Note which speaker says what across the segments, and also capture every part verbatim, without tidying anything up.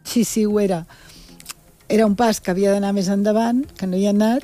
Speaker 1: sí, sí, ho era. Era un pas que havia d'anar més endavant, que no hi ha anat,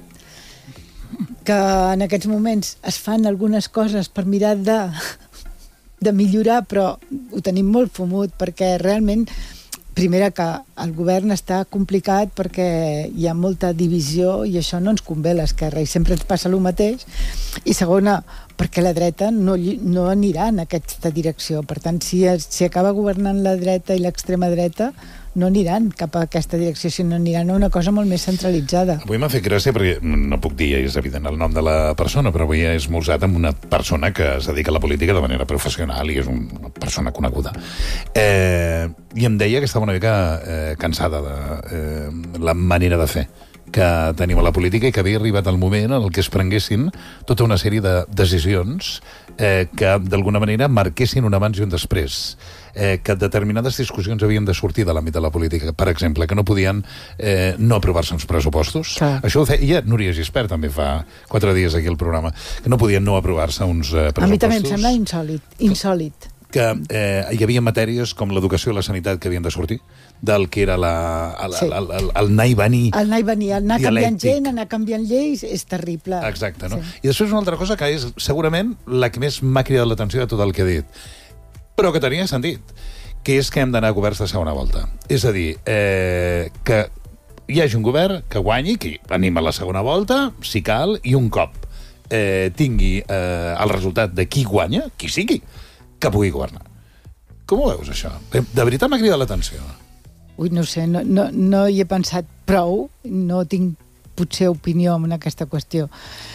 Speaker 1: que en aquests moments es fan algunes coses per mirar de, de millorar, però ho tenim molt fumut, perquè realment, primera, que el govern està complicat perquè hi ha molta divisió i això no ens convé a l'esquerra i sempre ens passa el mateix. I segona, perquè la dreta no, no anirà en aquesta direcció. Per tant, si, si acaba governant la dreta i l'extrema dreta, no aniran cap a aquesta direcció, sinó aniran a una cosa molt més centralitzada.
Speaker 2: Avui m'ha fet gràcia, perquè no puc dir, és evident, el nom de la persona, però avui he esmorzat amb una persona que es dedica a la política de manera professional i és una persona coneguda. Eh, I em deia que estava una mica eh, cansada de eh, la manera de fer que tenim a la política i que havia arribat el moment en el que es prenguessin tota una sèrie de decisions eh, que d'alguna manera marquessin un abans i un després, eh, que determinades discussions havien de sortir de l'àmbit de la política. Per exemple, que no podien eh, no aprovar-se uns pressupostos. Clar. Això ho feia Núria Gispert també fa quatre dies aquí al programa, que no podien no aprovar-se uns eh, pressupostos.
Speaker 1: A mi també em sembla insòlit. insòlit.
Speaker 2: Que eh, hi havia matèries com l'educació i la sanitat que havien de sortir del que era la, el, sí. el, el, el anar i venir
Speaker 1: el anar i venir, el anar canviant gent, anar canviant lleis, és terrible.
Speaker 2: Exacte, no?
Speaker 1: Sí.
Speaker 2: I després una altra cosa que és segurament la que més m'ha cridat l'atenció de tot el que he dit, però que tenia sentit, que és que hem d'anar a governs de segona volta. És a dir, eh, que hi hagi un govern que guanyi, que anima la segona volta, si cal, i un cop eh, tingui eh, el resultat de qui guanya, qui sigui, que pugui governar. Com ho veus, això? De veritat m'ha cridat l'atenció.
Speaker 1: Ui, no sé, no, no, no hi he pensat prou, no tinc potser opinió en aquesta qüestió.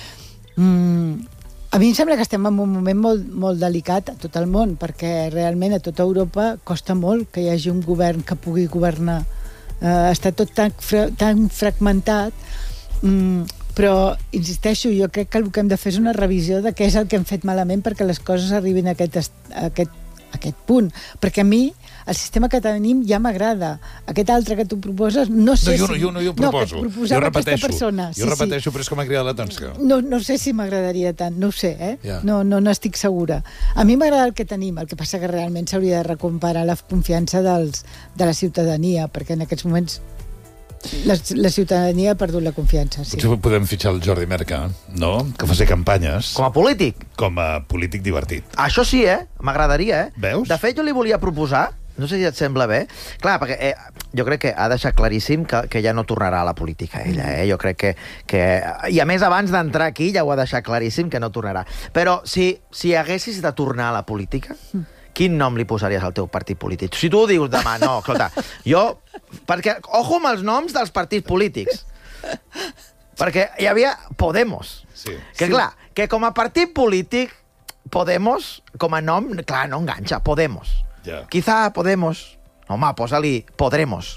Speaker 1: Mm, a mi em sembla que estem en un moment molt, molt delicat a tot el món, perquè realment a tota Europa costa molt que hi hagi un govern que pugui governar. Uh, està tot tan, fra tan fragmentat, mm, però, insisteixo, jo crec que el que hem de fer és una revisió de què és el que hem fet malament perquè les coses arribin a aquest, a aquest, a aquest punt. Perquè a mi el sistema que tenim ja m'agrada. Aquest altre que tu proposes, no sé
Speaker 2: no, jo,
Speaker 1: si...
Speaker 2: Jo no jo proposo.
Speaker 1: No, jo repeteixo. Persona.
Speaker 2: Jo sí, repeteixo, sí. Però és que m'ha cridat l'atenció.
Speaker 1: No, no sé si m'agradaria tant, no ho sé, eh?
Speaker 2: Yeah.
Speaker 1: No, no, no estic segura. A mi m'agrada el que tenim, el que passa que realment s'hauria de recomparar la confiança dels, de la ciutadania, perquè en aquests moments la, la ciutadania ha perdut la confiança. Sí.
Speaker 2: Potser podem fitxar el Jordi Merca, no? Que faci campanyes.
Speaker 3: Com a polític?
Speaker 2: Com a polític divertit.
Speaker 3: Això sí, eh? M'agradaria, eh?
Speaker 2: Veus?
Speaker 3: De fet, jo li volia proposar, no sé si et sembla bé, clar, perquè eh, jo crec que ha deixat claríssim que, que ja no tornarà a la política, ella, eh? Jo crec que, que... I a més, abans d'entrar aquí ja ho ha deixat claríssim que no tornarà. Però si, si haguessis de tornar a la política, quin nom li posaries al teu partit polític? Si tu ho dius demà, no, escolta, jo... Perquè, ojo amb els noms dels partits polítics. Perquè hi havia Podemos.
Speaker 2: Sí.
Speaker 3: Que
Speaker 1: sí.
Speaker 3: clar, que com a partit polític, Podemos, com a nom, clar, no enganxa, Podemos.
Speaker 2: Ja.
Speaker 3: Quizá Podemos... Home, posa-li Podremos.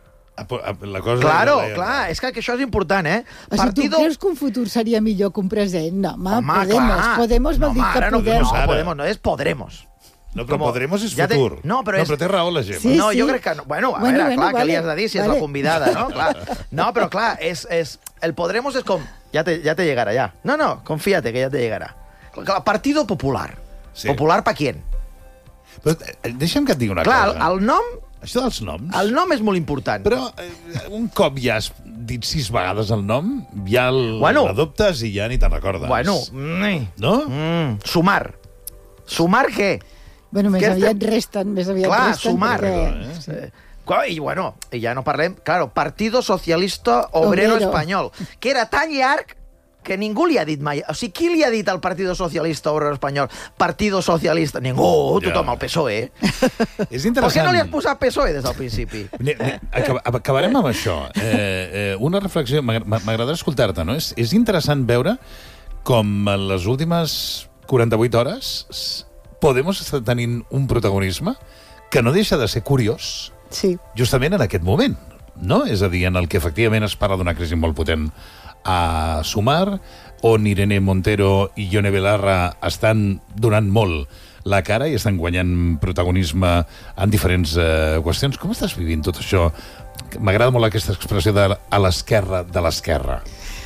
Speaker 2: La cosa
Speaker 3: Claro,
Speaker 2: la...
Speaker 3: clar, és que, que això és important, eh?
Speaker 1: O sigui, Partido... tu creus que un futur seria millor que un present? No, home,
Speaker 3: home
Speaker 1: Podemos.
Speaker 3: Clar.
Speaker 1: Podemos vol
Speaker 3: no,
Speaker 1: dir que
Speaker 3: no,
Speaker 1: podem...
Speaker 3: No, no, Podemos no, és Podremos.
Speaker 2: No, però
Speaker 3: Com...
Speaker 2: Podremos és
Speaker 3: ja
Speaker 2: futur.
Speaker 3: Te... No, però, és...
Speaker 2: no, però té raó la Gemma.
Speaker 1: Sí,
Speaker 3: no,
Speaker 1: sí.
Speaker 3: jo crec que... No. Bueno, a
Speaker 1: Bueno,
Speaker 3: veure,
Speaker 1: bueno,
Speaker 3: clar,
Speaker 1: vale,
Speaker 3: que li has de dir si
Speaker 1: vale.
Speaker 3: és la convidada, no? Clar. No, però clar, és, és... el Podremos és com... Ja te, ja te llegarà, ja. No, no, confíate, que ja te llegarà. Clar, Partido Popular.
Speaker 2: Sí.
Speaker 3: Popular pa quién?
Speaker 2: Però eh, deixa'm que et digui una
Speaker 3: clar,
Speaker 2: cosa.
Speaker 3: el, el nom...
Speaker 2: Això dels noms...
Speaker 3: El nom és molt important.
Speaker 2: Però eh, un cop ja has dit sis vegades el nom, ja
Speaker 3: Bueno.
Speaker 2: l'adoptes i ja ni te'n recordes.
Speaker 3: Bueno, mm,
Speaker 2: no?
Speaker 3: mm, sumar. Sumar què?
Speaker 1: Bueno, més
Speaker 3: Què
Speaker 1: aviat
Speaker 3: estem-
Speaker 1: resten, més aviat
Speaker 3: Clar,
Speaker 1: resten.
Speaker 3: sumar.
Speaker 1: Perquè...
Speaker 3: Sí. I bueno, i ja no parlem... Claro, Partido Socialista Obrero,
Speaker 1: Obrero.
Speaker 3: Espanyol, que era tan llarg que ningú li ha dit mai... O sigui, qui li ha dit al Partido Socialista Obrero Espanyol Partido Socialista? Ningú, tothom, el P S O E.
Speaker 2: És
Speaker 3: Per
Speaker 2: interessant.
Speaker 3: què no li has posat P S O E des del principi?
Speaker 2: Ne, ne, acab acabarem amb això. Eh, eh, una reflexió, m'agradarà escoltar-te, no? És, és interessant veure com en les últimes quaranta-vuit hores Podemos estar tenint un protagonisme que no deixa de ser curiós
Speaker 1: Sí.
Speaker 2: justament en aquest moment, no? És a dir, en el que efectivament es parla d'una crisi molt potent a Sumar, on Irene Montero i Ione Belarra estan donant molt la cara i estan guanyant protagonisme en diferents eh, qüestions. Com estàs vivint tot això? M'agrada molt aquesta expressió de a l'esquerra de l'esquerra.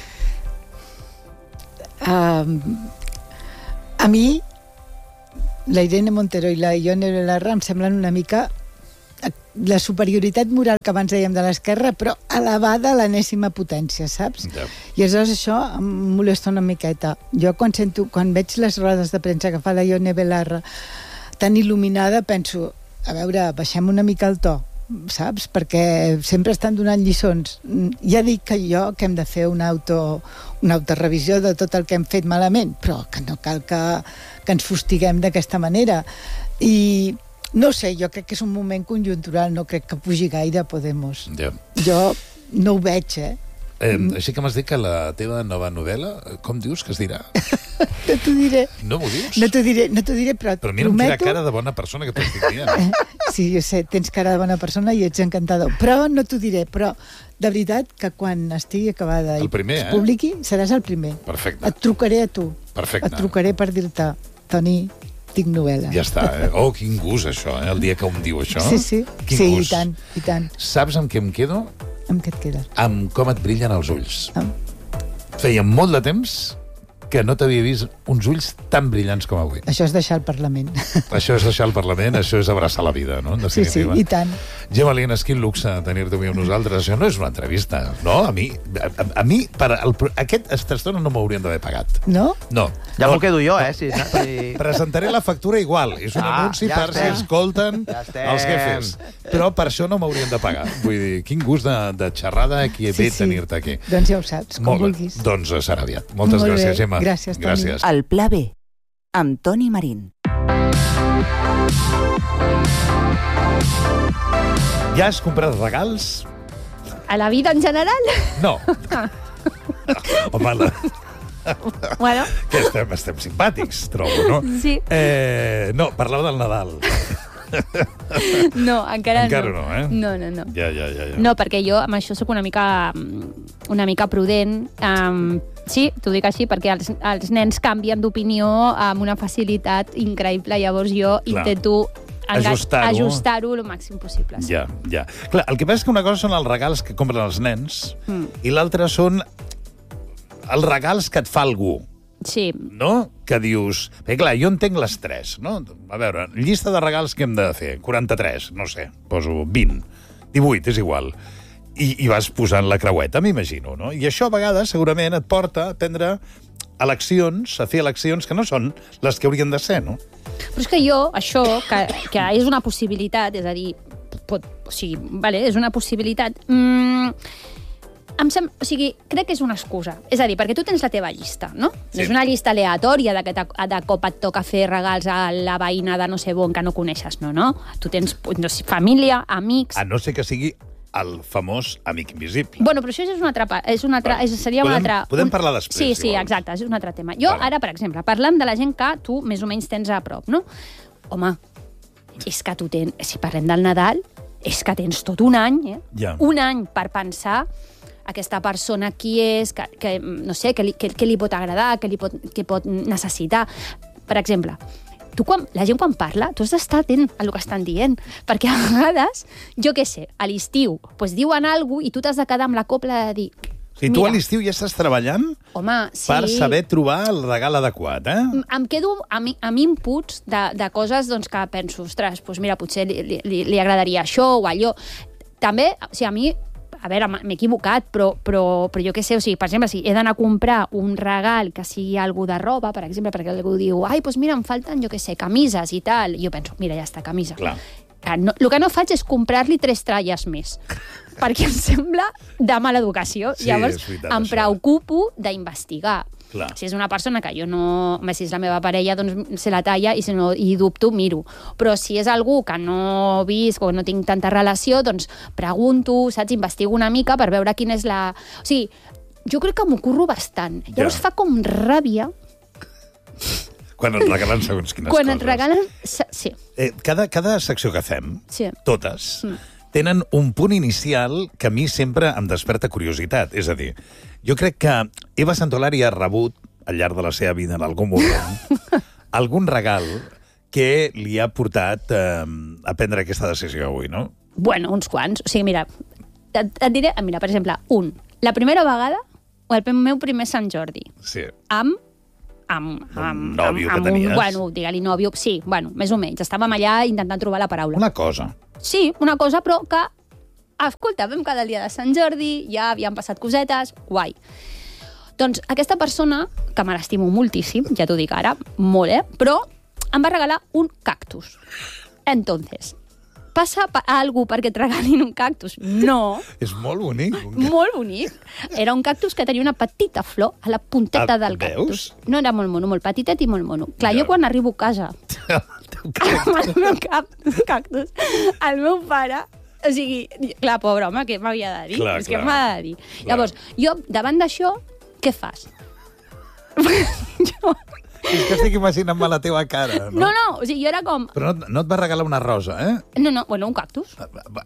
Speaker 1: Um, a mi, la Irene Montero i la Ione Belarra em semblen una mica la superioritat moral que abans dèiem de l'esquerra, però elevada a l'enèsima potència, saps?
Speaker 2: Ja.
Speaker 1: I aleshores això em molesta una miqueta. Jo quan sento, quan veig les rodes de premsa que fa la Ione Belarra tan il·luminada, penso, a veure, baixem una mica el to, saps? Perquè sempre estan donant lliçons. Ja dic que jo que hem de fer una auto, una autorevisió de tot el que hem fet malament, però que no cal que, que ens fustiguem d'aquesta manera. I no sé, jo crec que és un moment conjuntural, no crec que pugi gaire Podemos.
Speaker 2: Ja.
Speaker 1: Jo no ho veig, eh?
Speaker 2: Eh, així que m'has dit que la teva nova novel·la, com dius que es dirà?
Speaker 1: No t'ho diré.
Speaker 2: No m'ho dius?
Speaker 1: No t'ho diré, no t'ho diré, però,
Speaker 2: Però mira
Speaker 1: prometo...
Speaker 2: quina cara de bona persona que t'ho estic dient.
Speaker 1: Sí, jo sé, tens cara de bona persona i ets encantador. Però no t'ho diré, però de veritat que quan estigui acabada
Speaker 2: El
Speaker 1: i
Speaker 2: primer,
Speaker 1: es
Speaker 2: eh?
Speaker 1: publiqui, seràs el primer.
Speaker 2: Perfecte.
Speaker 1: Et trucaré a tu.
Speaker 2: Perfecte.
Speaker 1: Et trucaré per dir-te, Toni, tinc novel·la.
Speaker 2: Ja està, eh? Oh, quin gust, això, eh? El dia que em diu això.
Speaker 1: Sí, sí,
Speaker 2: Quin
Speaker 1: sí,
Speaker 2: gust.
Speaker 1: i tant, i tant.
Speaker 2: Saps amb què em quedo?
Speaker 1: Amb què et quedes?
Speaker 2: Amb com et brillen els ulls.
Speaker 1: Ah.
Speaker 2: Feia molt de temps que no t'havia vist uns ulls tan brillants com avui.
Speaker 1: Això és deixar el Parlament.
Speaker 2: Això és deixar el Parlament, això és abraçar la vida, no? En
Speaker 1: Sí, sí,
Speaker 2: definitiva.
Speaker 1: i tant.
Speaker 2: Gemma Lienas, quin luxe tenir-te avui amb nosaltres. Això no és una entrevista, no? A mi, a, a, a mi per el, aquest estona no m'haurien d'haver pagat.
Speaker 1: No?
Speaker 2: No.
Speaker 3: Ja
Speaker 2: no.
Speaker 3: m'ho quedo jo, eh? Si, si...
Speaker 2: Presentaré la factura igual. És un
Speaker 3: Ah,
Speaker 2: anunci
Speaker 3: ja
Speaker 2: per
Speaker 3: estem.
Speaker 2: si escolten
Speaker 3: Ja estem.
Speaker 2: els jefes. Però per això no m'haurien de pagar. Vull dir, quin gust de, de xerrada aquí
Speaker 1: Sí,
Speaker 2: ve
Speaker 1: sí.
Speaker 2: tenir-te aquí.
Speaker 1: Doncs ja ho saps, com
Speaker 2: Molt bé.
Speaker 1: vulguis.
Speaker 2: Doncs serà aviat. Moltes
Speaker 1: Molt bé.
Speaker 2: gràcies, Gemma.
Speaker 1: Gràcies, Toni.
Speaker 2: Gràcies.
Speaker 4: El Pla B, amb Toni Marín.
Speaker 2: Ja has comprat regals?
Speaker 5: A la vida en general?
Speaker 2: No. Home, la...
Speaker 5: Bueno,
Speaker 2: que estem, estem simpàtics, trobo, no?
Speaker 5: sí.
Speaker 2: Eh, no, parleu del Nadal.
Speaker 5: No, encara,
Speaker 2: Encara
Speaker 5: no.
Speaker 2: no, eh?
Speaker 5: No, no, no.
Speaker 2: Ja, ja, ja. ja.
Speaker 5: No, perquè jo amb això sóc una mica, una mica prudent. Um, sí, t'ho dic així, perquè els, els nens canvien d'opinió amb una facilitat increïble. Llavors jo
Speaker 2: Clar.
Speaker 5: intento enga-
Speaker 2: Ajustar-ho.
Speaker 5: ajustar-ho el màxim possible. Sí.
Speaker 2: Ja, ja. Clar, el que passa és que una cosa són els regals que compren els nens
Speaker 5: Mm.
Speaker 2: i l'altra són els regals que et fa algú,
Speaker 5: Sí.
Speaker 2: no? Que dius... Perquè, clar, jo entenc les tres, no? A veure, llista de regals que hem de fer. quaranta-tres, no sé, poso vint. divuit, és igual. I, i vas posant la creueta, m'imagino, no? I això a vegades segurament et porta a prendre eleccions, a fer eleccions que no són les que haurien de ser, no?
Speaker 5: Però és que jo, això, que, que és una possibilitat, és a dir, pot, o sigui, vale, és una possibilitat... Mm, em sem... O sigui, crec que és una excusa. És a dir, perquè tu tens la teva llista, no?
Speaker 2: Sí.
Speaker 5: És una llista aleatòria de que de cop et toca fer regals a la veïna de no sé on que no coneixes, no, no? Tu tens no sé, família, amics...
Speaker 2: A no ser que sigui el famós amic invisible.
Speaker 5: Bueno, però això és una altra... pa- És una altra
Speaker 2: Vale.
Speaker 5: és, seria
Speaker 2: Podem-
Speaker 5: un altre...
Speaker 2: podem
Speaker 5: un...
Speaker 2: parlar després,
Speaker 5: Sí,
Speaker 2: si
Speaker 5: sí,
Speaker 2: vols.
Speaker 5: exacte, és un altre tema. Jo,
Speaker 2: Vale.
Speaker 5: ara, per exemple, parlant de la gent que tu més o menys tens a prop, no? Home, és que tu tens... Si parlem del Nadal, és que tens tot un any, eh?
Speaker 2: Ja.
Speaker 5: Un any per pensar aquesta persona qui és, que, que no sé, què li, que, que li pot agradar, què li pot, què pot necessitar. Per exemple, tu quan, la gent quan parla, tu has d'estar atent al que estan dient, perquè a vegades, jo què sé, a l'estiu, pues diuen alguna cosa i tu t'has de quedar amb la copla de dir...
Speaker 2: O sigui, tu
Speaker 5: mira,
Speaker 2: a l'estiu ja estàs treballant
Speaker 5: home, sí,
Speaker 2: per saber trobar el regal adequat, eh?
Speaker 5: em quedo amb, amb inputs de, de coses doncs, que penso, ostres, doncs mira, potser li, li, li agradaria això o allò. També, o sigui, a mi, a veure, m'he equivocat, però, però, però jo què sé, o sigui, per exemple, si he d'anar a comprar un regal que sigui algú de roba, per exemple, perquè algú diu, ai, doncs mira, em falten, jo què sé, camises i tal, i jo penso, mira, ja està, camisa.
Speaker 2: Clar.
Speaker 5: Que no, el que no faig és comprar-li tres tralles més, perquè em sembla de mala educació.
Speaker 2: Sí,
Speaker 5: Llavors,
Speaker 2: és veritat,
Speaker 5: em
Speaker 2: això.
Speaker 5: preocupo d'investigar.
Speaker 2: Clar.
Speaker 5: Si és una persona que jo no... Home, si és la meva parella, doncs se la talla i si no hi dubto, miro. Però si és algú que no visc o no tinc tanta relació, doncs pregunto, saps? Investigo una mica per veure quina és la... O sigui, jo crec que m'ho curro bastant. Llavors
Speaker 2: Ja.
Speaker 5: fa com ràbia
Speaker 2: Quan et regalen segons quines
Speaker 5: quan
Speaker 2: coses.
Speaker 5: et regalen... Sí,
Speaker 2: Eh, cada, cada secció que fem,
Speaker 5: sí.
Speaker 2: totes,
Speaker 5: Mm.
Speaker 2: tenen un punt inicial que a mi sempre em desperta curiositat. És a dir, jo crec que Eva Santolari ha rebut, al llarg de la seva vida en algun moment, algun regal que li ha portat eh, a prendre aquesta decisió avui, no?
Speaker 5: Bueno, uns quants. O sigui, mira, et, et diré... Mira, per exemple, un. La primera vegada, o el meu primer Sant Jordi,
Speaker 2: Sí.
Speaker 5: amb... amb,
Speaker 2: Un
Speaker 5: amb,
Speaker 2: nòvio
Speaker 5: amb,
Speaker 2: que
Speaker 5: amb
Speaker 2: tenies.
Speaker 5: un, bueno, digue-li nòvio, sí, bueno, més o menys. Estàvem allà intentant trobar la paraula.
Speaker 2: Una cosa.
Speaker 5: Sí, una cosa, però que, escolta, vam quedar el dia de Sant Jordi, ja havien passat cosetes, guai. Doncs aquesta persona, que me l'estimo moltíssim, ja t'ho dic ara, molt, eh? Però em va regalar un cactus. Entonces, passa a algú perquè et regalin un cactus? No.
Speaker 2: És molt bonic.
Speaker 5: Molt bonic. Era un cactus que tenia una petita flor a la punteta
Speaker 2: Ah,
Speaker 5: del
Speaker 2: veus?
Speaker 5: cactus. No era molt mono, molt petitet i molt mono. Clar,
Speaker 2: Ja.
Speaker 5: jo quan arribo a casa amb el meu cactus, cactus, el meu pare... O sigui, clar, pobre home, què m'havia de dir?
Speaker 2: Clar,
Speaker 5: És que
Speaker 2: clar.
Speaker 5: m'ha de dir.
Speaker 2: Clar.
Speaker 5: Llavors, jo, davant d'això, què fas? jo...
Speaker 2: És que estic imaginant-me la teva cara, no?
Speaker 5: No, no, o sigui, jo era com...
Speaker 2: Però no, no et va regalar una rosa, eh?
Speaker 5: No, no, bueno, un cactus.
Speaker 2: Va- va-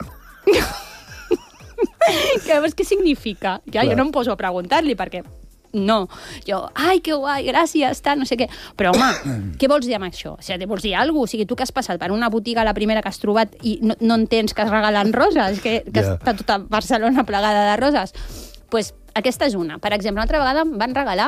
Speaker 5: Que veus què significa? Ja,
Speaker 2: Clar.
Speaker 5: jo no em poso a preguntar-li, perquè no. Jo, ai, que guai, gràcies, tal, no sé què. Però, home, què vols dir amb això? O sigui, vols dir alguna cosa? O sigui, tu que has passat per una botiga, la primera que has trobat, i no, no entens que es regalen roses, que, que
Speaker 2: Ja.
Speaker 5: està tota Barcelona plegada de roses? Doncs pues, aquesta és una. Per exemple, una altra vegada em van regalar,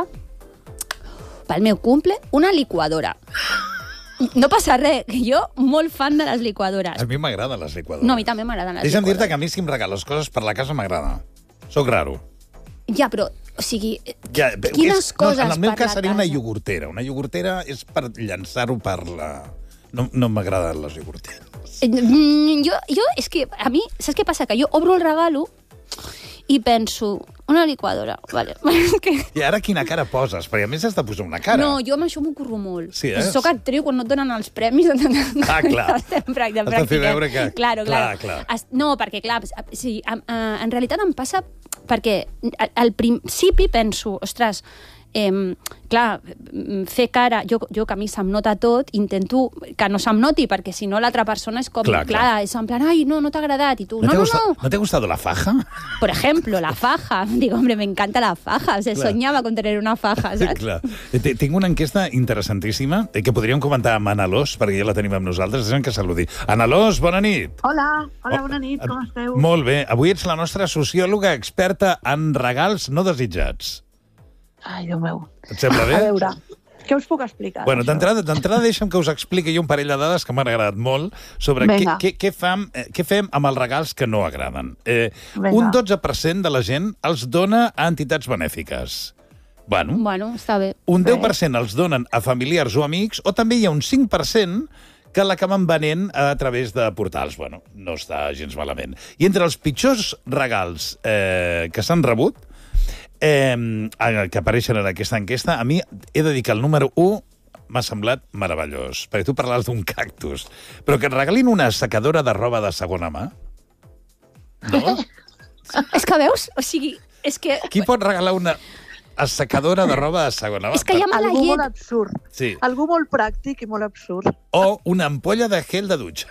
Speaker 5: pel meu cumple, una liquadora. No passa res, que jo, molt fan de les liquadores.
Speaker 2: A mi m'agraden les liquadores.
Speaker 5: No, a mi també m'agraden les
Speaker 2: Deixa'm dir-te
Speaker 5: liquadores.
Speaker 2: que a mi si em regales coses per la casa m'agrada. Soc raro.
Speaker 5: Ja, però, o sigui,
Speaker 2: Ja,
Speaker 5: quines
Speaker 2: és,
Speaker 5: coses
Speaker 2: no, en el meu
Speaker 5: per
Speaker 2: cas
Speaker 5: la
Speaker 2: seria una
Speaker 5: casa?
Speaker 2: iogurtera. Una iogurtera és per llançar-ho per la... No, no m'agraden les iogurteres.
Speaker 5: Eh, mm, Jo, jo, és que a mi, saps què passa? Que jo obro el regalo i penso, una liquadora, vale. que...
Speaker 2: I ara quina cara poses? Perquè a més has de posar una cara.
Speaker 5: No, jo amb això m'ho curro molt.
Speaker 2: Sí, eh?
Speaker 5: Soc actriu, quan no et donen els premis...
Speaker 2: Ah, clar.
Speaker 5: Sempre,
Speaker 2: Has de fer veure que-
Speaker 5: Claro,
Speaker 2: clar,
Speaker 5: claro.
Speaker 2: clar.
Speaker 5: Es- No, perquè, clar, sí, en, en realitat em passa perquè al principi penso, ostres, eh, clar, fer cara... Jo, jo que a mi se'm nota tot, intento que no se'm noti, perquè si no l'altra persona és com...
Speaker 2: Clar,
Speaker 5: Clar,
Speaker 2: clar.
Speaker 5: és en plan, ai, no, no t'ha agradat, i tu, no,
Speaker 2: te
Speaker 5: no,
Speaker 2: gusta,
Speaker 5: no.
Speaker 2: ¿No te ha gustado la faja?
Speaker 5: Por ejemplo, la faja. Digo, hombre, me encanta la faja. Se
Speaker 2: Clar.
Speaker 5: soñaba con tener una faja, saps?
Speaker 2: Clar. Eh, t- Tinc una enquesta interessantíssima eh, que podríem comentar amb Anna Los, perquè ja la tenim amb nosaltres. Deixa'm que saludi. Anna Los, bona nit.
Speaker 6: Hola, hola, bona nit,
Speaker 2: Oh,
Speaker 6: com esteu?
Speaker 2: Molt bé. Avui ets la nostra sociòloga experta en regals no desitjats.
Speaker 6: Ai, Déu meu.
Speaker 2: Et sembla bé?
Speaker 6: A veure, què us puc explicar?
Speaker 2: Bueno,
Speaker 6: d'això?
Speaker 2: d'entrada, d'entrada deixa'm que us expliqui jo un parell de dades que m'han agradat molt sobre què,
Speaker 6: Vinga.
Speaker 2: què, què, fem, eh, què fem amb els regals que no agraden. Eh,
Speaker 6: Vinga.
Speaker 2: un dotze per cent de la gent els dona a entitats benèfiques. Bueno,
Speaker 5: Bueno, està bé.
Speaker 2: un deu per cent els donen a familiars o amics, o també hi ha un cinc per cent que l'acaben venent a través de portals. Bueno, no està gens malament. I entre els pitjors regals eh, que s'han rebut, eh, que apareixen en aquesta enquesta, a mi he de dir que el número u m'ha semblat meravellós, perquè tu parlaves d'un cactus, però que et regalin una assecadora de roba de segona mà? No?
Speaker 5: És que veus? O sigui, és que...
Speaker 2: Qui pot regalar una assecadora de roba de segona mà?
Speaker 5: És que hi ha mala
Speaker 6: Algú molt
Speaker 5: llet.
Speaker 6: absurd.
Speaker 2: Sí.
Speaker 6: Algú molt pràctic i molt absurd.
Speaker 2: O una ampolla de gel de dutxa.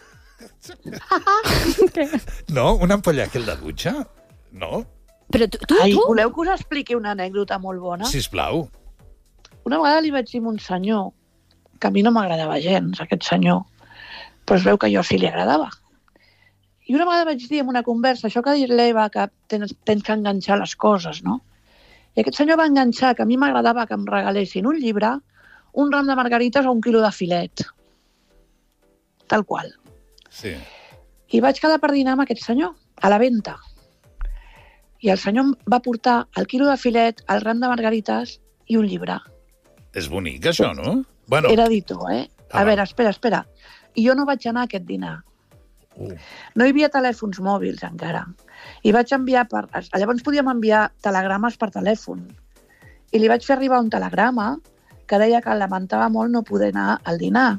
Speaker 2: No? Una ampolla de gel de dutxa? No?
Speaker 5: Però tu, tu,
Speaker 6: Ai,
Speaker 5: tu...
Speaker 6: voleu que us expliqui una anècdota molt bona?
Speaker 2: Sisplau.
Speaker 6: Una vegada li vaig dir a un senyor que a mi no m'agradava gens, aquest senyor, però es veu que jo sí li agradava. I una vegada vaig dir en una conversa, això que ha dit l'Eva, que tens, tens que enganxar les coses, no? I aquest senyor va enganxar que a mi m'agradava que em regalessin un llibre, un ram de margarites o un quilo de filet. Tal qual.
Speaker 2: Sí.
Speaker 6: I vaig quedar per dinar amb aquest senyor, a la venta. I el senyor em va portar el quilo de filet, el ram de margarites i un llibre.
Speaker 2: És bonic, això, no? Bueno,
Speaker 6: Era editor, eh?
Speaker 2: Ah,
Speaker 6: A veure, espera, espera. I jo no vaig anar a aquest dinar.
Speaker 2: Uh.
Speaker 6: No hi havia telèfons mòbils encara. I vaig enviar per... Llavors podíem enviar telegrames per telèfon. I li vaig fer arribar un telegrama que deia que lamentava molt no poder anar al dinar.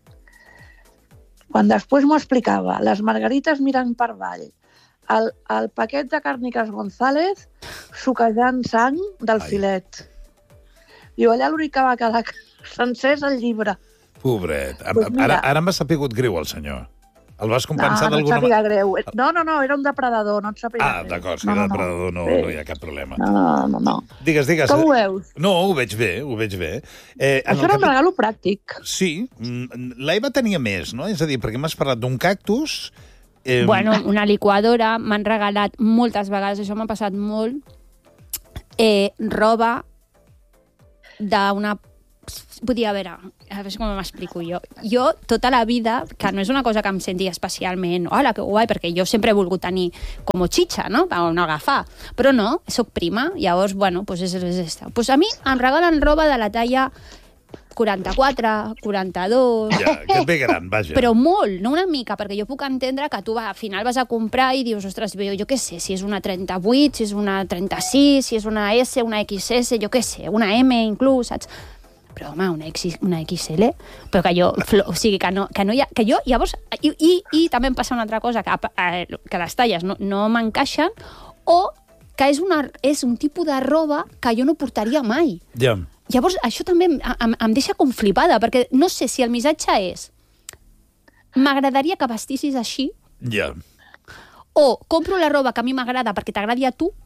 Speaker 6: Quan després m'ho explicava, les margarites mirant per avall, el, el paquet de càrniques González suquejant sang del
Speaker 2: Ai.
Speaker 6: filet. I allà l'únic que va quedar sencer és el llibre.
Speaker 2: Pobret.
Speaker 6: Pues mira.
Speaker 2: Ara, ara m'ha sapigut greu, el senyor. El vas
Speaker 6: No,
Speaker 2: compensar
Speaker 6: no et
Speaker 2: d'alguna
Speaker 6: sàpiga
Speaker 2: manera?
Speaker 6: greu. No, no, no, era un depredador, no et sàpiga
Speaker 2: Ah,
Speaker 6: greu.
Speaker 2: d'acord, si era depredador no,
Speaker 6: Sí.
Speaker 2: no hi ha cap problema.
Speaker 6: No, no, no, no.
Speaker 2: Digues, digues.
Speaker 6: Com ho veus?
Speaker 2: No, ho veig bé, ho veig bé. Eh, en
Speaker 6: Això
Speaker 2: el
Speaker 6: era un
Speaker 2: capi-
Speaker 6: regalo pràctic.
Speaker 2: Sí, mm, l'Eva tenia més, no? És a dir, perquè m'has parlat d'un cactus... Eh,
Speaker 5: Bueno, una liquadora, m'han regalat moltes vegades, això m'ha passat molt, eh, roba d'una vull dir, a veure, a veure com m'explico jo. Jo, tota la vida, que no és una cosa que em senti especialment, hola, que guai, perquè jo sempre he volgut tenir com xitxa, no?, per on agafar. Però no, soc prima, llavors, bueno, pues és, és esta. Pues a mi em regalen roba de la talla quaranta-quatre, quaranta-dos...
Speaker 2: Ja, que et ve gran, vaja.
Speaker 5: Però molt, no una mica, perquè jo puc entendre que tu va, al final vas a comprar i dius, ostres, jo, jo què sé, si és una trenta-vuit, si és una trenta-sis, si és una S, una X S, jo què sé, una M inclús, saps? Però, home, una, X, una X L, però que jo, o sigui, que no, que no hi ha... Que jo, llavors, i, i, i també em passa una altra cosa, que, que les talles no, no m'encaixen, o que és, una, és un tipus de roba que jo no portaria mai.
Speaker 2: Ja.
Speaker 5: Llavors, això també em, em, em deixa com flipada, perquè no sé si el missatge és m'agradaria que vestissis així,
Speaker 2: Ja.
Speaker 5: o compro la roba que a mi m'agrada perquè t'agradi a tu,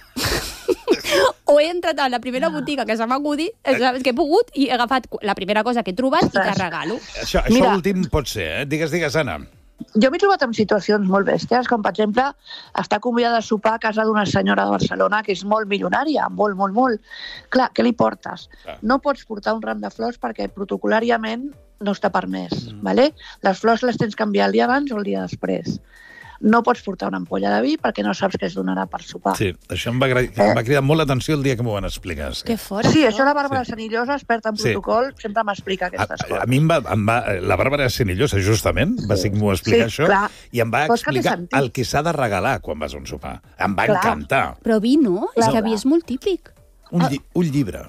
Speaker 5: o he entrat a la primera botiga que se m'ha acudit, que he pogut, i he agafat la primera cosa que he trobat i te regalo.
Speaker 2: Això, això
Speaker 6: Mira.
Speaker 2: últim pot ser, eh? Digues, digues, Anna.
Speaker 6: Jo m'he trobat en situacions molt bèsties, com per exemple estar convidada a sopar a casa d'una senyora de Barcelona que és molt milionària, molt, molt, molt. Clar, què li portes?
Speaker 2: Clar.
Speaker 6: No pots portar un ram de flors perquè protocolàriament no està permès. Mm. Vale? Les flors les tens que enviar el dia abans o el dia després. No pots portar una ampolla de vi perquè no saps què es donarà per sopar.
Speaker 2: Sí, això em va, gra- em va cridar molt l'atenció el dia que m'ho van explicar. Sí.
Speaker 5: Que fort.
Speaker 6: Sí, això la Bàrbara sí. Senillosa, experta en
Speaker 2: Sí.
Speaker 6: protocol, sempre m'explica
Speaker 2: A,
Speaker 6: aquestes
Speaker 2: a,
Speaker 6: coses.
Speaker 2: a mi em va, em va... La Bàrbara Senillosa, justament, va ser que m'ho explicar
Speaker 6: Sí,
Speaker 2: això,
Speaker 6: clar.
Speaker 2: i em va
Speaker 6: Però és que té
Speaker 2: explicar
Speaker 6: sentit.
Speaker 2: el que s'ha de regalar quan vas a un sopar. Em va
Speaker 6: Clar.
Speaker 2: encantar.
Speaker 5: Però vi no, és
Speaker 6: Clar.
Speaker 5: que vi és molt típic.
Speaker 2: Un, lli un llibre.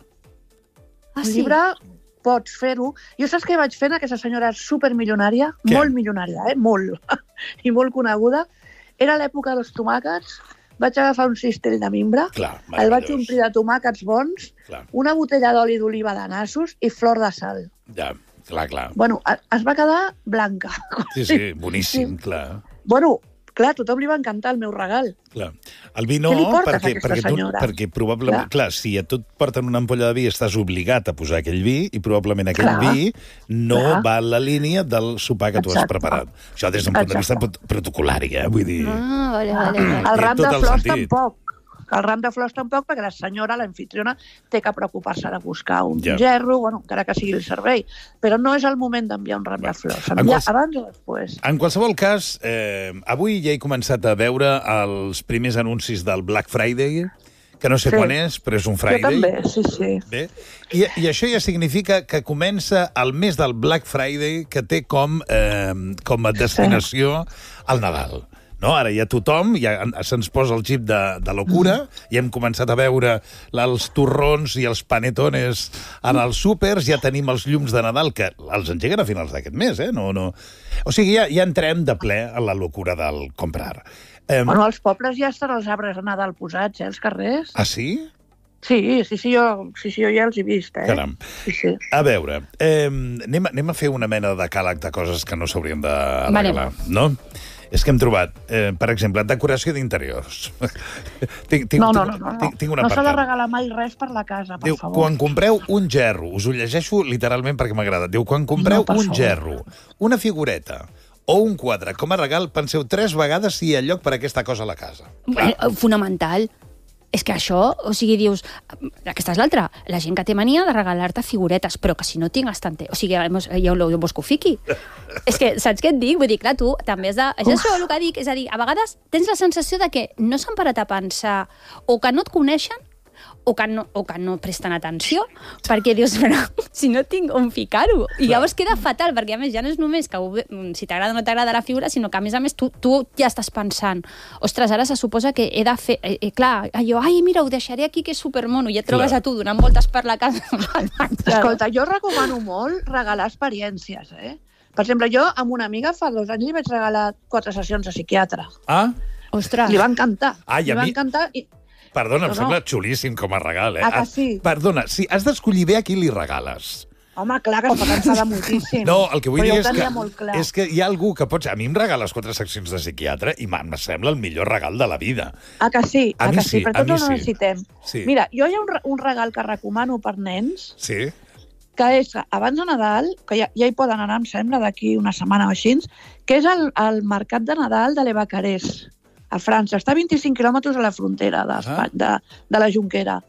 Speaker 5: Ah,
Speaker 6: El
Speaker 5: sí?
Speaker 6: llibre pots fer-ho. Jo saps què vaig fer? Aquesta senyora supermilionària,
Speaker 2: Què?
Speaker 6: molt milionària, eh? molt, i molt coneguda. Era l'època dels tomàquets, vaig agafar un cistell de mimbre,
Speaker 2: Clar,
Speaker 6: el vaig
Speaker 2: meravellós.
Speaker 6: omplir de tomàquets bons,
Speaker 2: Clar.
Speaker 6: una botella d'oli d'oliva de nassos i flor de sal.
Speaker 2: Ja, clar, clar.
Speaker 6: Bueno, a- es va quedar blanca.
Speaker 2: Sí, sí, boníssim, clar.
Speaker 6: Bueno, clar, a tothom li va encantar el meu regal.
Speaker 2: Clar. El vi no,
Speaker 6: Què li portes a
Speaker 2: perquè,
Speaker 6: aquesta
Speaker 2: perquè, tu,
Speaker 6: senyora?
Speaker 2: perquè probablement... Clar. clar, si a tu et porten una ampolla de vi estàs obligat a posar aquell vi i probablement aquell
Speaker 6: Clar.
Speaker 2: vi no
Speaker 6: Clar.
Speaker 2: va en la línia del sopar que tu has
Speaker 6: Exacte.
Speaker 2: preparat. Això des d'un punt de vista
Speaker 6: Exacte.
Speaker 2: prot- protocolari, eh? Vull dir...
Speaker 5: Ah, vale, vale, vale.
Speaker 6: El
Speaker 2: té
Speaker 6: ram
Speaker 2: tot
Speaker 6: de
Speaker 2: el
Speaker 6: flors
Speaker 2: sentit.
Speaker 6: tampoc. El ram de flors tampoc, perquè la senyora, l'anfitriona, té que preocupar-se de buscar un
Speaker 2: Ja.
Speaker 6: gerro, bueno, encara que sigui el servei. Però no és el moment d'enviar un ram de flors. Enviar
Speaker 2: quals-
Speaker 6: abans o després.
Speaker 2: En qualsevol cas, eh, avui ja he començat a veure els primers anuncis del Black Friday, que no sé
Speaker 6: Sí.
Speaker 2: quan és, però és un
Speaker 6: Jo
Speaker 2: Friday.
Speaker 6: també, sí, sí.
Speaker 2: Bé. I, I això ja significa que comença el mes del Black Friday, que té com, eh, com a destinació el Nadal. No? Ara ja tothom, ja se'ns posa el xip de, de locura, i hem començat a veure la- els torrons i els panetones en els súpers, ja tenim els llums de Nadal, que els engeguen a finals d'aquest mes, eh? No, no. O sigui, ja, ja entrem de ple a la locura del comprar. Eh,
Speaker 6: Bueno, als pobles ja estan els arbres de Nadal posats, eh, als carrers.
Speaker 2: ah, sí?
Speaker 6: Sí, sí, sí, jo, sí, sí, jo ja els he vist, eh?
Speaker 2: Caram.
Speaker 6: Sí, sí.
Speaker 2: A veure, eh, anem, anem a fer una mena de càleg de coses que no s'haurien de
Speaker 5: Vale.
Speaker 2: regalar, no? És que hem trobat, eh, per exemple, decoració d'interiors. tinc, tinc,
Speaker 6: No, no, no, no.
Speaker 2: Tinc, tinc un
Speaker 6: no s'ha de
Speaker 2: apartat.
Speaker 6: regalar mai res per la casa, per
Speaker 2: Diu,
Speaker 6: favor.
Speaker 2: quan compreu un gerro, us ho llegeixo literalment perquè m'agrada, diu, quan compreu
Speaker 6: No, per
Speaker 2: un
Speaker 6: favor.
Speaker 2: gerro, una figureta o un quadre com a regal, penseu tres vegades si hi ha lloc per a aquesta cosa a la casa.
Speaker 5: Bueno, fonamental. És que això, o sigui, dius... Aquesta és l'altra. La gent que té mania de regalar-te figuretes, però que si no tingues tant... O sigui, ja ho vols que ho fiqui. És que, saps què et dic? Vull dir, clar, tu també has de... És això el que dic, és a dir, a vegades tens la sensació de que no s'han parat a pensar o que no et coneixen o que no, o que no presten atenció, perquè dius, però si no tinc on ficar-ho. I llavors queda fatal, perquè a més ja no és només que ho, si t'agrada o no t'agrada la figura, sinó que a més a més tu, tu ja estàs pensant, ostres, ara se suposa que he de fer... Eh, eh, clar, allò, ai, mira, ho deixaré aquí que és supermono, i et trobes
Speaker 2: Clar.
Speaker 5: a tu donant voltes per la casa.
Speaker 6: Escolta, jo recomano molt regalar experiències, eh? Per exemple, jo amb una amiga fa dos anys li vaig regalar quatre sessions de psiquiatre.
Speaker 2: Ah,
Speaker 5: Ostres.
Speaker 6: Li va encantar.
Speaker 2: Ah, i
Speaker 6: li
Speaker 2: a
Speaker 6: va
Speaker 2: mi-
Speaker 6: encantar i...
Speaker 2: perdona, em
Speaker 6: No, no.
Speaker 2: sembla xulíssim com a regal, eh?
Speaker 6: Ah, que sí?
Speaker 2: Perdona, si has d'escollir bé a qui li regales.
Speaker 6: Home, clar, que es pot enfadar moltíssim.
Speaker 2: No, el que vull
Speaker 6: Però
Speaker 2: dir
Speaker 6: jo ho
Speaker 2: és que,
Speaker 6: tenia molt clar.
Speaker 2: és que hi ha algú que pots... A mi em regales quatre seccions de psiquiatre i em sembla el millor regal de la vida.
Speaker 6: Ah, que sí?
Speaker 2: A
Speaker 6: Ah,
Speaker 2: mi
Speaker 6: que
Speaker 2: sí,
Speaker 6: sí? Per
Speaker 2: a
Speaker 6: tots
Speaker 2: mi
Speaker 6: ho
Speaker 2: sí.
Speaker 6: necessitem.
Speaker 2: Sí.
Speaker 6: Mira, jo hi ha un, re- un regal que recomano per nens,
Speaker 2: Sí?
Speaker 6: que és que abans de Nadal, que ja, ja hi poden anar, em sembla, d'aquí una setmana o així, que és el, el mercat de Nadal de l'Evacarés, a França. Està a vint-i-cinc quilòmetres a la frontera de,
Speaker 2: Ah.
Speaker 6: de, de la Jonquera.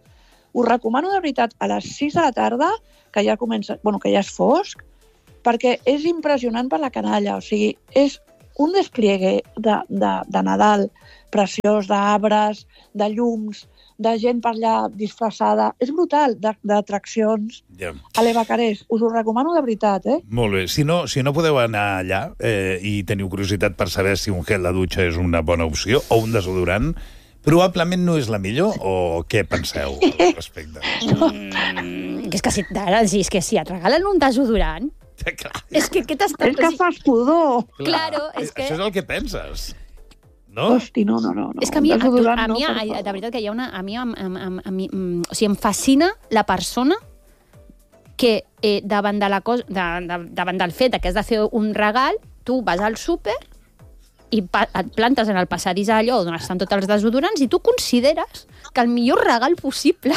Speaker 6: Us recomano de veritat a les sis de la tarda, que ja comença, bueno, que ja és fosc, perquè és impressionant per la canalla. O sigui, és un despliegue de, de, de Nadal preciós, d'arbres, de llums, de gent per allà disfressada. És brutal, d'atraccions.
Speaker 2: Ja.
Speaker 6: A l'Evacarés. Us ho recomano de veritat, eh?
Speaker 2: Molt bé. Si no, si no podeu anar allà eh, i teniu curiositat per saber si un gel de dutxa és una bona opció o un desodorant, probablement no és la millor, o què penseu al respecte?
Speaker 5: Mm, és que si, ara, si, és que si et regalen un desodorant,
Speaker 2: Clar,
Speaker 5: és que què t'està...
Speaker 6: És que fas pudor.
Speaker 5: Claro, és que...
Speaker 2: Això és el que penses, no?
Speaker 6: Hosti, no, no, no.
Speaker 5: És que a mi, a,
Speaker 6: Desodorant
Speaker 5: a mi
Speaker 6: no,
Speaker 5: a,
Speaker 6: per favor.
Speaker 5: de veritat que hi ha una... A mi, a, a, a, a mi mm, o sigui, em fascina la persona que eh, davant, de la cosa, de, de, davant del fet que has de fer un regal, tu vas al súper i pa, et plantes en el passadís allò on estan tots els desodorants i tu consideres que el millor regal possible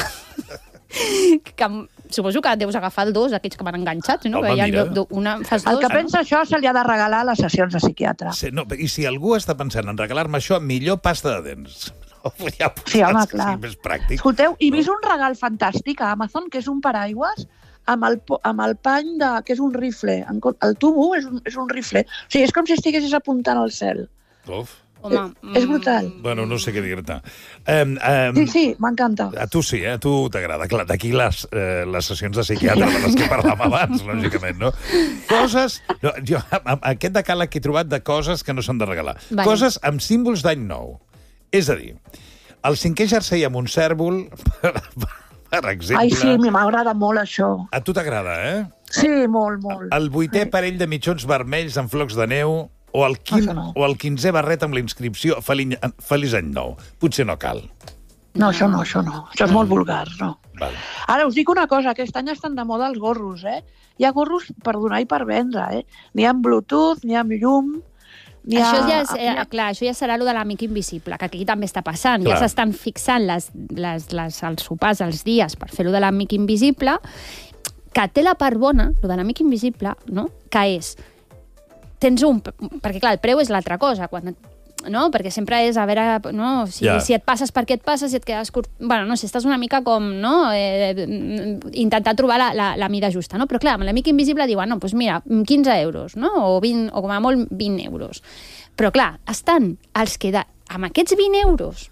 Speaker 5: que suposo que deus agafar el dos, aquells que m'han enganxat, no?
Speaker 2: Home,
Speaker 5: que hi ha
Speaker 2: mira.
Speaker 5: do, una, fas
Speaker 6: El
Speaker 5: dos,
Speaker 6: que pensa això se li ha de regalar a les sessions de psiquiatre.
Speaker 2: Sí, no, I si algú està pensant en regalar-me això, millor pasta de dents. No, ja
Speaker 6: Sí, home,
Speaker 2: que
Speaker 6: clar.
Speaker 2: sigui més pràctic.
Speaker 6: Escolteu, he vist un regal fantàstic a Amazon, que és un paraigües amb el, po- amb el pany de, que és un rifle. En co- El tubo és un, és un rifle. O sigui, és com si estiguessis apuntant al cel.
Speaker 2: Uf.
Speaker 5: Home,
Speaker 6: És brutal.
Speaker 2: Bueno, no sé què dir-te. Um, um,
Speaker 6: Sí, sí, m'encanta.
Speaker 2: A tu sí, eh? A tu t'agrada. Clar, d'aquí les, eh, les sessions de psiquiatre de les que parlàvem abans, lògicament, no? Coses... No, jo, amb aquest decàleg que he trobat de coses que no s'han de regalar.
Speaker 5: Vale.
Speaker 2: Coses amb símbols d'any nou. És a dir, el cinquè jersei amb un cèrvol, per, per exemple...
Speaker 6: Ai, sí, m'agrada molt això.
Speaker 2: A tu t'agrada, eh?
Speaker 6: Sí, molt, molt.
Speaker 2: El vuitè
Speaker 6: Sí.
Speaker 2: parell de mitjons vermells amb flocs de neu, o el, quin,
Speaker 6: Això no.
Speaker 2: o el quinzè barret amb la inscripció Feliç, Feliç any nou. Potser no cal.
Speaker 6: No, això no, això no. Això és molt vulgar, no.
Speaker 2: Val.
Speaker 6: Ara us dic una cosa, aquest any estan de moda els gorros, eh? Hi ha gorros per donar i per vendre, eh? N'hi ha amb Bluetooth, n'hi ha amb llum, n'hi ha...
Speaker 5: Això ja, és,
Speaker 6: n'hi
Speaker 5: eh,
Speaker 6: ha-
Speaker 5: clar, això ja serà lo de l'amic invisible, que aquí també està passant.
Speaker 2: Clar.
Speaker 5: Ja s'estan fixant les, les, les, els sopars, els dies, per fer lo de l'amic invisible, que té la part bona, lo de l'amic invisible, no? Que és... Tens un... Perquè, clar, el preu és l'altra cosa, quan... No? Perquè sempre és a veure, no? Si,
Speaker 2: Ja.
Speaker 5: si et passes per què et passes, si et quedes curt... Bueno, no sé, estàs una mica com, no? Eh, intentar trobar la, la, la mida justa, no? Però clar, amb l'amic invisible diuen, no, doncs mira, quinze euros, no? O, vint, o com a molt vint euros. Però clar, estan els que de, amb aquests vint euros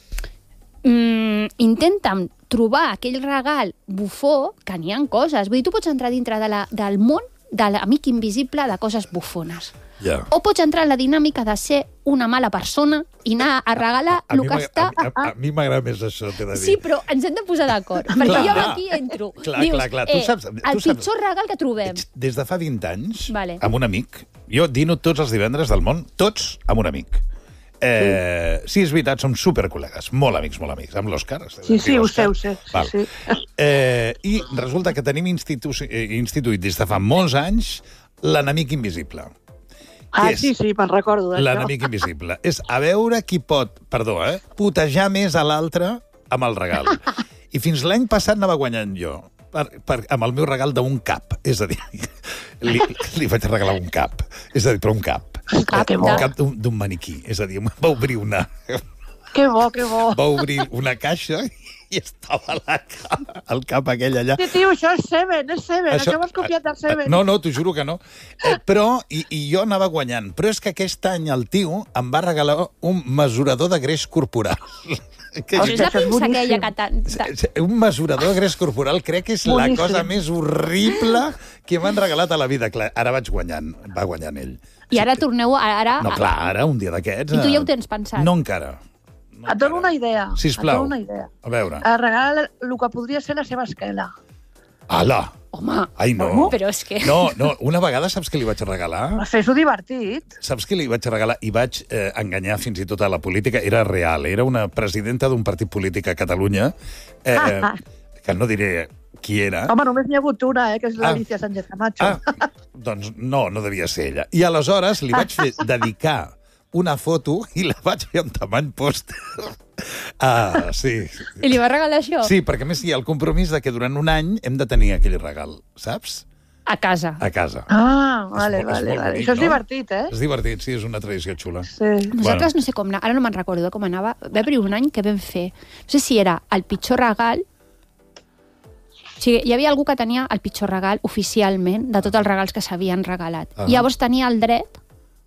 Speaker 5: mm, intenten trobar aquell regal bufó, que n'hi ha coses. Vull dir, tu pots entrar dintre de la, del món de l'amic invisible de coses bufones.
Speaker 2: Ja.
Speaker 5: O pots entrar en la dinàmica de ser una mala persona i anar a regalar
Speaker 2: A
Speaker 5: el
Speaker 2: mi
Speaker 5: que
Speaker 2: m'agrada-
Speaker 5: està...
Speaker 2: A, a, a mi m'agrada més això, t'he de dir.
Speaker 5: Sí, però ens hem de posar d'acord. Perquè
Speaker 2: Clar.
Speaker 5: jo aquí entro.
Speaker 2: Clar,
Speaker 5: Dius,
Speaker 2: clar, clar. Tu
Speaker 5: eh,
Speaker 2: saps- tu
Speaker 5: el
Speaker 2: saps-
Speaker 5: pitjor regal que trobem.
Speaker 2: Ets des de fa vint anys,
Speaker 5: Vale.
Speaker 2: amb un amic. Jo dino tots els divendres del món, tots amb un amic. Eh, sí, és veritat, som supercol·legues, molt amics, molt amics, amb l'Òscar.
Speaker 6: Sí, sí, ho sé, ho sé.
Speaker 2: Val.
Speaker 6: Sí, sí.
Speaker 2: Eh, I resulta que tenim institu eh, instituït des de fa molts anys l'enemic invisible.
Speaker 6: Ah,
Speaker 2: Què és?
Speaker 6: sí, sí, me'n recordo d'això.
Speaker 2: L'enemic invisible. És a veure qui pot, perdó, eh, putejar més a l'altre amb el regal. I fins l'any passat anava guanyant jo, per, per, amb el meu regal d'un cap. És a dir, li, li vaig regalar un cap. És a dir, però un cap.
Speaker 6: Un cap, que bo.
Speaker 2: Un cap d'un d'un maniquí. És a dir, va obrir una,
Speaker 6: Que bo, que bo.
Speaker 2: va obrir una caixa i estava la cap, el cap aquell allà.
Speaker 6: Sí, tio, això és Seven, és Seven. Això, això m'has copiat de Seven.
Speaker 2: No, no, t'ho juro que no. Eh, però, i, i jo anava guanyant. Però és que aquest any el tio em va regalar un mesurador de greix corporal. Que
Speaker 5: Això
Speaker 6: Hòstia,
Speaker 5: és la
Speaker 6: això és
Speaker 5: pinça aquella
Speaker 6: boníssim.
Speaker 5: que... Ta, ta,
Speaker 2: un mesurador de greix corporal crec que és la
Speaker 6: Boníssim.
Speaker 2: cosa més horrible que m'han regalat a la vida. Clar, ara vaig guanyant, va guanyant ell.
Speaker 5: I ara torneu... Ara,
Speaker 2: No, clar, ara, un dia d'aquests...
Speaker 5: I tu ja ho
Speaker 2: eh,
Speaker 5: tens pensat?
Speaker 2: No encara. No
Speaker 6: Et dono
Speaker 2: encara.
Speaker 6: una idea.
Speaker 2: Sisplau.
Speaker 6: Et dono una idea.
Speaker 2: A veure.
Speaker 6: Eh, regala el que podria ser la seva esquela.
Speaker 2: Ala!
Speaker 5: Home,
Speaker 2: Ai, no.
Speaker 5: però és que...
Speaker 2: No, no, una vegada saps què li vaig regalar?
Speaker 6: Fes-ho divertit.
Speaker 2: Saps què li vaig regalar? I vaig eh, enganyar fins i tot a la política. Era real, era una presidenta d'un partit polític a Catalunya, eh,
Speaker 6: Ah, ah.
Speaker 2: que no diré qui era.
Speaker 6: Home, només n'hi ha hagut una, eh, que és
Speaker 2: Ah.
Speaker 6: l'Alicia Sánchez Camacho.
Speaker 2: Ah, doncs no, no devia ser ella. I aleshores li vaig fer dedicar una foto i la vaig fer en tamany pòster. Ah, sí.
Speaker 5: I li va regalar això?
Speaker 2: Sí, perquè a més hi ha el compromís de que durant un any hem de tenir aquell regal, saps?
Speaker 5: A casa.
Speaker 2: A casa.
Speaker 6: Ah, vale,
Speaker 2: És molt- és
Speaker 6: vale,
Speaker 2: molt
Speaker 6: vale.
Speaker 2: bonic,
Speaker 6: Això és
Speaker 2: no?
Speaker 6: divertit, eh?
Speaker 2: És divertit, sí, és una tradició xula.
Speaker 6: Sí.
Speaker 5: Nosaltres no sé com anar, ara no me'n recordo de com anava. Va haver un any que vam fer, no sé si era el pitjor regal O sigui, hi havia algú que tenia el pitjor regal oficialment de tots els regals que s'havien regalat.
Speaker 2: Ah.
Speaker 5: I llavors tenia el dret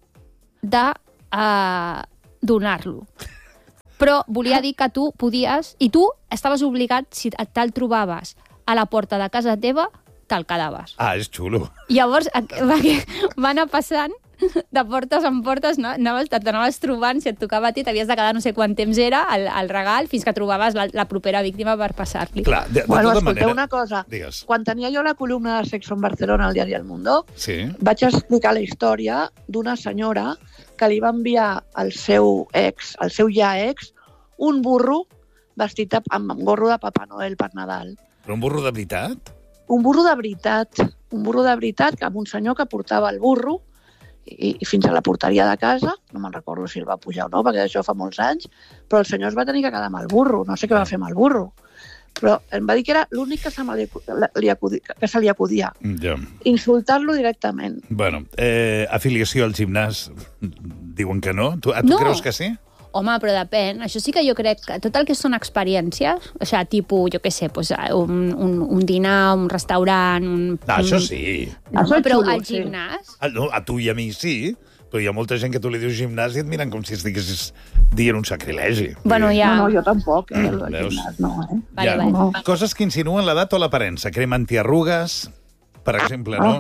Speaker 5: de uh, donar-lo. Però volia dir que tu podies... I tu estaves obligat, si te'l trobaves a la porta de casa teva, te'l quedaves.
Speaker 2: Ah, és xulo.
Speaker 5: I llavors va, va anar passant de portes en portes, no? Anaves, t'anaves trobant, si et tocava a ti, t'havies de quedar no sé quant temps era el, el regal, fins que trobaves la, la propera víctima per passar-li.
Speaker 2: Clar, de, de
Speaker 6: Bueno,
Speaker 2: tota
Speaker 6: escolteu
Speaker 2: manera...
Speaker 6: una cosa.
Speaker 2: Digues.
Speaker 6: Quan tenia jo la columna de Sexo en Barcelona al diari El Mundo,
Speaker 2: Sí.
Speaker 6: vaig explicar la història d'una senyora que li va enviar al seu ex, al seu ja ex, un burro vestit amb un gorro de Papà Noel per Nadal.
Speaker 2: Però un burro de veritat?
Speaker 6: Un burro de veritat, un burro de veritat, que amb un senyor que portava el burro i, i fins a la porteria de casa, no me'n recordo si el va pujar o no, perquè això fa molts anys, però el senyor es va tenir que quedar amb el burro, no sé què va fer amb el burro. Però em va dir que era l'únic que, se li, li acudi, que se li acudia.
Speaker 2: Ja.
Speaker 6: Insultar-lo directament.
Speaker 2: Bueno, eh, afiliació al gimnàs, diuen que no. Tu, tu
Speaker 5: No.
Speaker 2: creus que sí?
Speaker 5: Home, però depèn. Això sí que jo crec que tot el que són experiències, o sigui, tipus, jo què sé, pues, un, un, un dinar, un restaurant... Un,
Speaker 2: No, això
Speaker 5: un...
Speaker 2: sí.
Speaker 5: No,
Speaker 6: Això és
Speaker 5: però
Speaker 6: xulo,
Speaker 5: al
Speaker 6: sí.
Speaker 5: gimnàs...
Speaker 2: A, no, a tu i a mi sí, però hi ha molta gent que tu li dius gimnàs i et miren com si estiguessis dient un sacrilegi.
Speaker 5: Bueno, ja...
Speaker 6: No, no, jo tampoc, eh, el
Speaker 2: Veus?
Speaker 6: gimnàs, no, eh?
Speaker 5: Vale,
Speaker 2: ja.
Speaker 5: vale.
Speaker 6: No.
Speaker 2: Coses que insinuen l'edat o l'aparença. Crema antiarrugues, per exemple, no?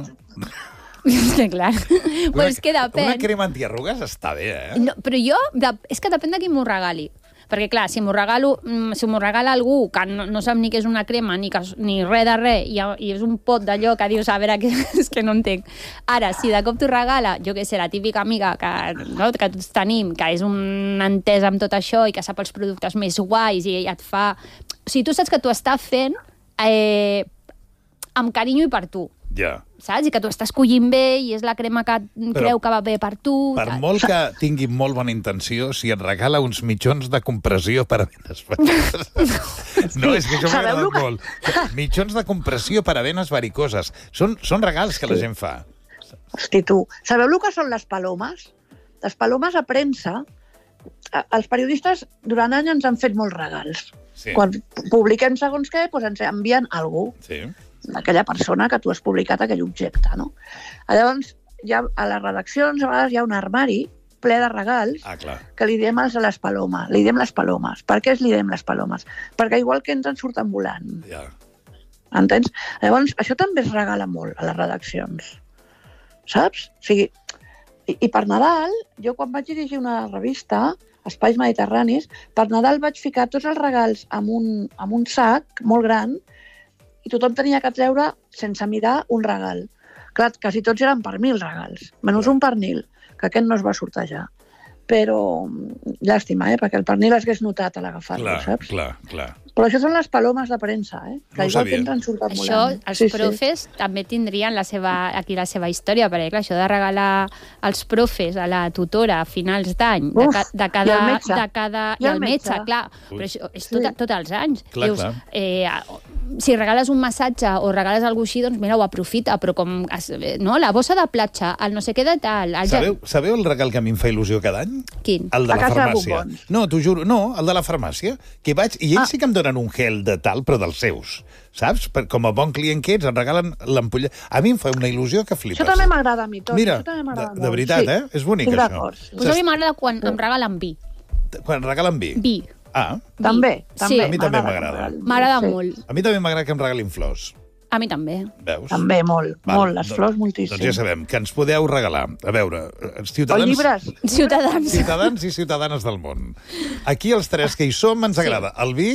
Speaker 5: Sí, clar. Però és que
Speaker 2: Una
Speaker 5: depèn.
Speaker 2: crema antiarrugues està bé, eh?
Speaker 5: No, però jo, de, és que depèn de qui m'ho regali. Perquè, clar, si m'ho regalo, mm, si m'ho regala algú que no, no sap ni què és una crema, ni, que, ni res de res, i, i és un pot d'allò que dius, a veure, que, és que no entenc. Ara, si de cop t'ho regala, jo què sé, la típica amiga que, no, que tots tenim, que és una entesa amb tot això i que sap els productes més guais i et fa... O sigui, tu saps que t'ho està fent eh, amb carinyo i per tu.
Speaker 2: Ja.
Speaker 5: Saps? I que t'ho estàs collint bé i és la crema que
Speaker 2: Però,
Speaker 5: creu que va bé per tu.
Speaker 2: Per
Speaker 5: tal.
Speaker 2: molt que tingui molt bona intenció, si et regala uns mitjons de compressió per a venes varicoses... No, és que això m'ha
Speaker 6: Sabeu
Speaker 2: agradat
Speaker 6: lo que-
Speaker 2: molt. Mitjons de compressió per a venes varicoses. Són, són regals que la gent fa.
Speaker 6: Hosti, tu, sabeu el que són les palomes? Les palomes a premsa, a- els periodistes durant anys ens han fet molts regals.
Speaker 2: Sí.
Speaker 6: Quan publiquem segons què, doncs ens envien algú,
Speaker 2: Sí.
Speaker 6: d'aquella persona que tu has publicat aquell objecte, no? Llavors, ja a les redaccions a vegades hi ha un armari ple de regals
Speaker 2: Ah, clar.
Speaker 6: que li diem els de les palomes. Li diem les palomes. Per què li diem les palomes? Perquè igual que entren, surten volant.
Speaker 2: Ja.
Speaker 6: Entens? Llavors, això també es regala molt a les redaccions. Saps? O sigui, i, i per Nadal, jo quan vaig dirigir una revista, Espais Mediterranis, per Nadal vaig ficar tots els regals en un, en un sac molt gran i tothom tenia que treure, sense mirar, un regal. Clar, quasi tots eren pernil regals, menys un pernil, que aquest no es va sortejar. Però, llàstima, eh? Perquè el pernil es hagués notat a l'agafar-lo,
Speaker 2: Clar,
Speaker 6: saps?
Speaker 2: clar, clar.
Speaker 6: Però això són les palomes de premsa, eh?
Speaker 2: No
Speaker 6: Que
Speaker 2: ho
Speaker 6: igual
Speaker 2: sabia.
Speaker 6: que entren, surten
Speaker 5: Això,
Speaker 6: volant.
Speaker 5: els sí, profes sí. també tindrien la seva, aquí la seva història, perquè clar, això de regalar els profes a la tutora a finals d'any, de,
Speaker 6: Uf,
Speaker 5: ca, de
Speaker 6: i
Speaker 5: cada...
Speaker 6: al metge.
Speaker 5: De cada,
Speaker 6: I
Speaker 5: I
Speaker 6: al
Speaker 5: el metge,
Speaker 6: metge.
Speaker 5: clar.
Speaker 2: Ui.
Speaker 5: Però això és
Speaker 6: Sí.
Speaker 5: tot, tots els anys.
Speaker 2: Clar,
Speaker 5: Dius,
Speaker 2: clar.
Speaker 5: eh, si regales un massatge o regales alguna cosa així, doncs mira, ho aprofita, però com... es- No, la bossa de platja, el no sé què de tal... El
Speaker 2: Sabeu, sabeu el regal que a mi em fa il·lusió cada any?
Speaker 5: Quin?
Speaker 2: El de
Speaker 6: A
Speaker 2: la
Speaker 6: casa de
Speaker 2: farmàcia.
Speaker 6: bombons.
Speaker 2: No, t'ho juro, no, el de la farmàcia. Que vaig, I ells ah. sí que em donen un gel de tal, però dels seus. Saps? Per, com a bon client que ets, em regalen l'ampolla. A mi em fa una il·lusió que flipes.
Speaker 6: Això també m'agrada a mi, Toni.
Speaker 2: Mira,
Speaker 6: això també
Speaker 2: de,
Speaker 6: m'agrada
Speaker 2: de
Speaker 6: molt.
Speaker 2: veritat,
Speaker 6: sí.
Speaker 2: eh? És bonic,
Speaker 6: Estic
Speaker 2: això.
Speaker 6: d'acord, sí.
Speaker 5: Pues a mi m'agrada quan em regalen vi.
Speaker 2: Quan regalen vi.
Speaker 5: Vi.
Speaker 2: Ah,
Speaker 6: També,
Speaker 5: Sí.
Speaker 6: també.
Speaker 5: A
Speaker 2: mi també m'agrada.
Speaker 5: M'agrada
Speaker 6: Sí.
Speaker 5: molt.
Speaker 2: a mi també m'agrada que em regalin flors.
Speaker 5: A mi també.
Speaker 2: Veus?
Speaker 6: També, molt,
Speaker 2: Val,
Speaker 6: molt. Les
Speaker 2: do-
Speaker 6: flors, moltíssim.
Speaker 2: Doncs ja sabem que ens podeu regalar. A veure, els
Speaker 6: O
Speaker 2: ciutadans...
Speaker 6: llibres.
Speaker 5: Ciutadans.
Speaker 2: Ciutadans i ciutadanes del món. Aquí els tres que hi som ens agrada el vi,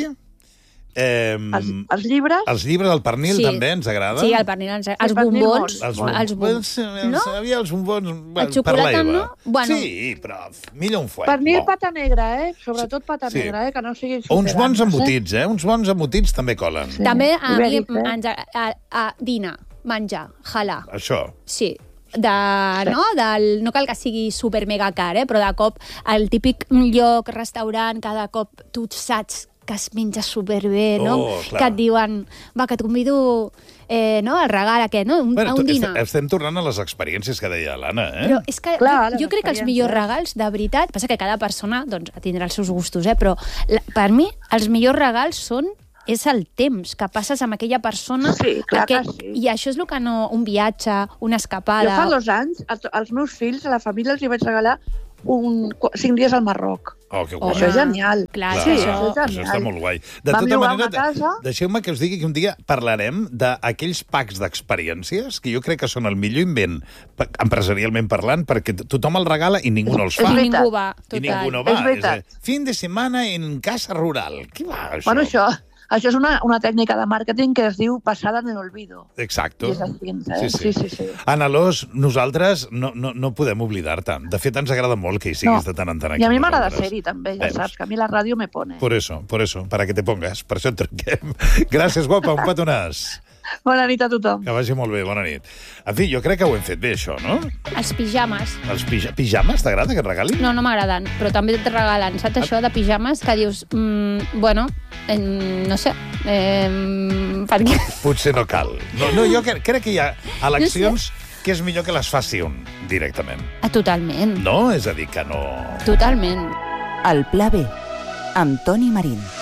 Speaker 2: eh,
Speaker 6: Els, els llibres,
Speaker 2: els llibres, el pernil
Speaker 5: Sí.
Speaker 2: també ens agrada.
Speaker 5: Sí, el pernil, ens- els
Speaker 6: pernil
Speaker 5: bombons.
Speaker 6: molt.
Speaker 2: Els,
Speaker 5: Els bombons.
Speaker 2: bombons.
Speaker 5: No?
Speaker 2: Havia els bombons...
Speaker 5: El xocolata no? Bueno.
Speaker 2: Sí, però millor un fuet.
Speaker 6: pernil
Speaker 2: bo.
Speaker 6: pata negra, eh? Sobretot pata
Speaker 2: Sí.
Speaker 6: negra, eh? Que no siguin
Speaker 2: O uns bons
Speaker 6: sucedanes,
Speaker 2: embotits, eh? Uns bons embotits també colen.
Speaker 6: Sí.
Speaker 5: També a mi
Speaker 6: Ibèric, eh?
Speaker 5: ens, a, a, a dinar, menjar, jalar.
Speaker 2: Això.
Speaker 5: Sí. De, no? Del, no cal que sigui super mega car, eh? Però de cop el típic lloc, restaurant, cada cop tu saps que es menja superbé, no?
Speaker 2: Oh, clar.
Speaker 5: Que et diuen, va, que et convido eh, no? el regal aquest, no? Un,
Speaker 2: Bueno,
Speaker 5: a un
Speaker 2: tu-
Speaker 5: dinar.
Speaker 2: est- estem tornant a les experiències que deia l'Anna, eh?
Speaker 5: Però és que
Speaker 6: Clar,
Speaker 5: jo, jo
Speaker 6: les
Speaker 5: crec que els
Speaker 6: experiències.
Speaker 5: millors regals, de veritat, passa que cada persona doncs, tindrà els seus gustos, eh? Però la, per mi els millors regals són és el temps que passes amb aquella persona.
Speaker 6: Sí, clar
Speaker 5: perquè,
Speaker 6: que sí.
Speaker 5: I això és el que no... Un viatge, una escapada...
Speaker 6: Jo fa dos anys, a to- als meus fills, a la família, els hi vaig regalar un, qu- cinc dies al Marroc.
Speaker 2: Oh, que
Speaker 5: Home,
Speaker 2: guai.
Speaker 6: Això és genial.
Speaker 5: Clar,
Speaker 2: Clar,
Speaker 5: sí,
Speaker 6: això
Speaker 5: això...
Speaker 6: és
Speaker 2: això està molt guai. De
Speaker 6: Vam
Speaker 2: tota
Speaker 6: llogar
Speaker 2: manera,
Speaker 6: una casa.
Speaker 2: deixeu-me que us digui que un dia parlarem d'aquells packs d'experiències que jo crec que són el millor invent, pe- empresarialment parlant, perquè t- tothom el regala i ningú no els
Speaker 6: És
Speaker 2: fa.
Speaker 5: I
Speaker 6: veritat.
Speaker 5: ningú va,
Speaker 2: I ningú
Speaker 5: total.
Speaker 2: no va.
Speaker 6: És veritat.
Speaker 2: a dir, fin de setmana en casa rural. Què va, això?
Speaker 6: Bueno, això, això és una, una tècnica de màrqueting que es diu passada en l'olvido.
Speaker 2: Exacto.
Speaker 6: I és així, eh? Sí, sí, sí.
Speaker 2: Ana Alòs, nosaltres no, no, no podem oblidar-te. De fet, ens agrada molt que hi siguis
Speaker 6: No.
Speaker 2: de tant en tant aquí.
Speaker 6: I a mi m'agrada
Speaker 2: nosaltres.
Speaker 6: ser-hi, també, ja
Speaker 2: Veus?
Speaker 6: saps, que a mi la ràdio me pone.
Speaker 2: Por eso, por eso, para que te pongas. Per això et truquem. Gràcies, guapa, un petonàs.
Speaker 6: Bona nit a tothom.
Speaker 2: Que vagi molt bé, bona nit. En fi, jo crec que ho hem fet bé, això, no?
Speaker 5: Els pijames.
Speaker 2: Els pija pijames, t'agrada que et regalin?
Speaker 5: No, no m'agraden, però també et regalen, saps això de pijames que dius, mm, bueno, eh, no sé, eh, per què?
Speaker 2: Potser no cal. No, no, jo crec, crec que hi ha eleccions que és millor que les faci un directament.
Speaker 5: Ah, totalment,
Speaker 2: No? És a dir, que no...
Speaker 5: totalment.
Speaker 4: El Pla B, amb Toni Marín.